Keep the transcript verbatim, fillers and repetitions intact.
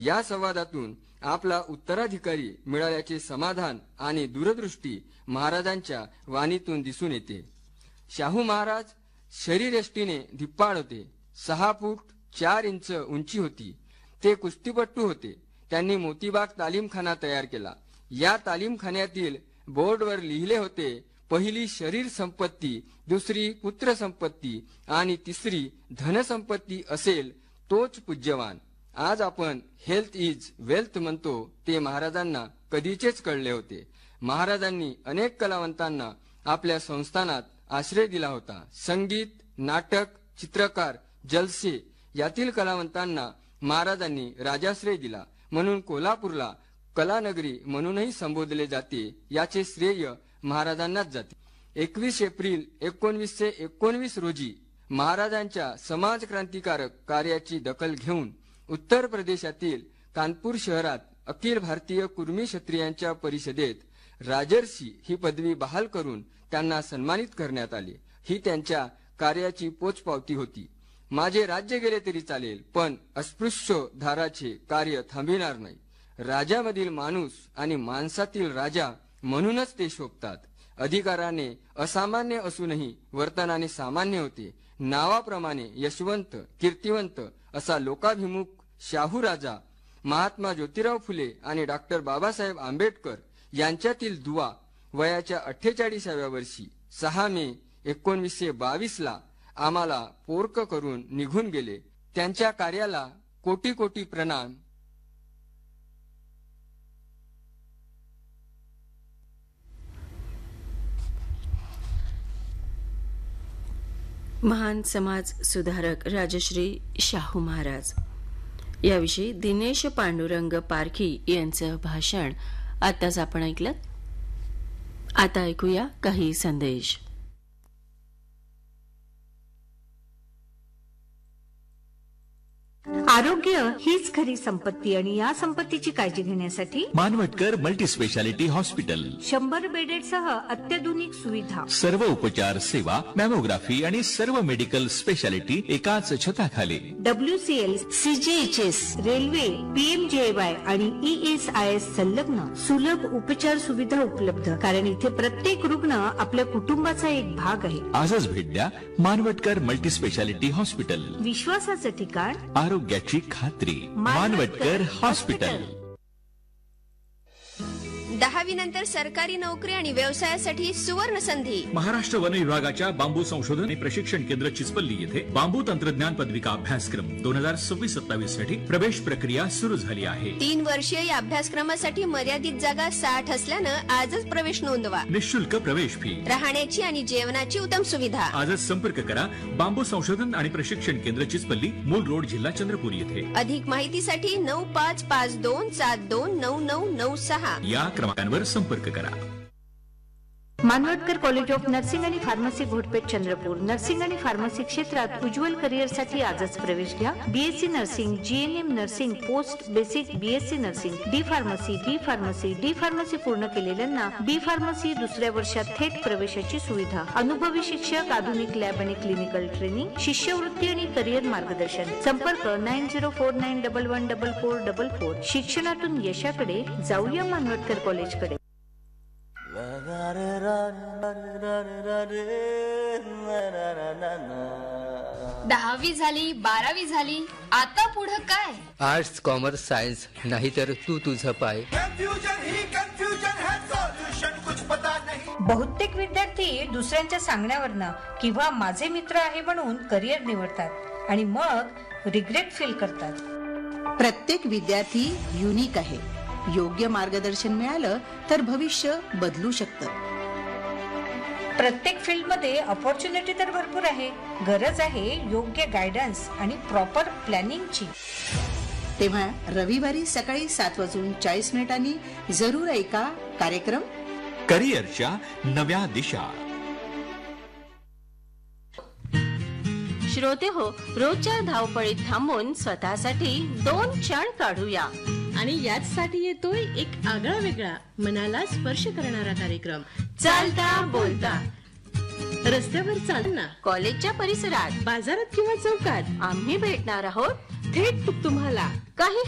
या संवादातून आपला उत्तराधिकारी मिळाल्याचे समाधान आणि दूरदृष्टी महाराजांच्या वाणीतून दिसून येते. शाहू महाराज शरीरयष्टीने धिप्पाड होते. सहा फूट चार इंच उंची होती. ते कुस्तीपट्टू होते. त्यांनी मोतीबाग तालीमखाना तयार केला. या तालीमखान्यातील बोर्डवर लिहिले होते, पहिली शरीर संपत्ती, दुसरी पुत्र संपत्ती आणि तिसरी धनसंपत्ती असेल तोच पूज्यवान. आज आपण हेल्थ इज वेल्थ म्हणतो ते महाराजांना कधीचेच कळले होते. महाराजांनी अनेक कलावंतांना आपल्या संस्थानात आश्रय दिला होता. संगीत, नाटक, चित्रकार, जलसे यातील कलावंतांना महाराजांनी राजाश्रय दिला. म्हणून कोल्हापूरला कलानगरी म्हणूनही संबोधले जाते. याचे श्रेय महाराजांनाच जाते. एकवीस एप्रिल एकोणवीसशे एकोणवीस रोजी महाराजांच्या समाज क्रांतिकारक कार्याची दखल घेऊन उत्तर प्रदेशातील कानपूर शहरात अखिल भारतीय कुर्मी क्षत्रियांच्या परिषदेत राजर्षी ही पदवी बहाल करून त्यांना सन्मानित करण्यात आले. ही त्यांच्या कार्याची पोचपावती होती. माझे राज्य गेले तरी चालेल, पण अस्पृश्य धाराचे कार्य थांबविणार नाही. राजामधील माणूस आणि माणसातील राजा म्हणूनच ते शोभतात. अधिकाराने असामान्य असूनही वर्तनाने सामान्य होते. नावाप्रमाणे यशवंत, कीर्तिवंत असा लोकाभिमुख शाहू राजा महात्मा ज्योतिराव फुले आणि डॉक्टर बाबासाहेब आंबेडकर यांच्यातील दुवा वयाच्या अठ्ठेचाळीसाव्या वर्षी सहा मे एकोणवीसशे बावीस ला आम्हाला पोरक करून निघून गेले. त्यांच्या कार्याला कोटी कोटी प्रणाम. महान समाज सुधारक राजश्री शाहू महाराज याविषयी दिनेश पांडुरंग पारखी यांचं भाषण आताच आपण ऐकलं. आता ऐकूया काही संदेश. आरोग्य हीच खरी संपत्ती आणि या संपत्तीची काळजी घेण्यासाठी मानवटकर मल्टी स्पेशालिटी हॉस्पिटल शंभर बेडेडसह अत्याधुनिक सुविधा, सर्व उपचार सेवा, मॅमोग्राफी आणि सर्व मेडिकल स्पेशालिटी एकाच छताखाली. डब्ल्यू सी एल, सी जी H S, railway, P M जे ए वाय आणि ई एस आय एस संलग्न सुलभ उपचार सुविधा उपलब्ध. कारण इथे प्रत्येक रुग्ण आपल्या कुटुंबाचा एक भाग आहे. आजच भेट द्या मानवटकर मल्टी स्पेशालिटी हॉस्पिटल. विश्वासाचं ठिकाण, आरोग्याची खात्री. मानवटकर हॉस्पिटल. दहावी नंतर सरकारी नोकरी आणि व्यवसायासाठी सुवर्ण संधी. महाराष्ट्र वन विभागाच्या बांबू संशोधन आणि प्रशिक्षण केंद्र चिचपल्ली येथे बांबू तंत्रज्ञान पदविका अभ्यासक्रम दोन हजार सव्वीस सत्तावीस साठी प्रवेश प्रक्रिया सुरू झाली आहे. तीन वर्षीय या अभ्यासक्रमासाठी मर्यादित जागा साठ असल्यानं आजच प्रवेश नोंदवा. निःशुल्क प्रवेश फी, राहण्याची आणि जेवणाची उत्तम सुविधा. आजच संपर्क करा बांबू संशोधन आणि प्रशिक्षण केंद्र चिचपल्ली, मूल रोड, जिल्हा चंद्रपूर येथे. अधिक माहितीसाठी नऊ पाच पाच दोन सात दोन नऊ नऊ नऊ सहा या क्रमांकावर संपर्क करा. मानवटकर कॉलेज ऑफ नर्सिंग आणि फार्मसी घोटपेठ चंद्रपूर. नर्सिंग आणि फार्मसी क्षेत्रात उज्ज्वल करिअरसाठी आजच प्रवेश घ्या. BSc nursing, GNM nursing, post basic BSc nursing, D pharmacy, बी फार्मसी, डी फार्मसी पूर्ण केलेल्यांना बी फार्मसी दुसऱ्या वर्षात थेट प्रवेशाची सुविधा. अनुभवी शिक्षक, आधुनिक लॅब आणि क्लिनिकल ट्रेनिंग, शिष्यवृत्ती आणि करिअर मार्गदर्शन. संपर्क nine zero four nine double one double four double four. शिक्षणातून यशाकडे जाऊया मानवटकर कॉलेजकडे. दहावी झाली, बारावी झाली, आता पुढे काय? आर्ट्स, कॉमर्स, सायन्स, नाहीतर तू तुझं पाय. बहुतेक विद्यार्थी दुसऱ्यांच्या सांगण्यावरनं किंवा माझे मित्र आहे म्हणून करिअर निवडतात आणि मग रिग्रेट फील करतात. प्रत्येक विद्यार्थी युनिक आहे. योग्य मार्गदर्शन मिळालं तर भविष्य बदलू शकतं. प्रत्येक फील्ड मध्ये अपॉर्च्युनिटी तर भरपूर आहे. गरज आहे योग्य गायडन्स आणि प्रॉपर प्लॅनिंगची. तेव्हा रविवारी सकाळी सात वाजून चाळीस मिनिटांनी जरूर ऐका कार्यक्रम करिअरच्या नव्या दिशा. श्रोते हो, रोजच्या धावपळीत थांबून स्वतःसाठी दोन क्षण काढूया. आणि याचसाठी येतोय एक आगळा वेगळा मनाला स्पर्श करणारा कार्यक्रम, चालता बोलता. रस्त्यावर चालताना, कॉलेजच्या परिसरात, बाजारात किंवा चौकात आम्ही भेटणार आहोत थेट तुम्हाला. काही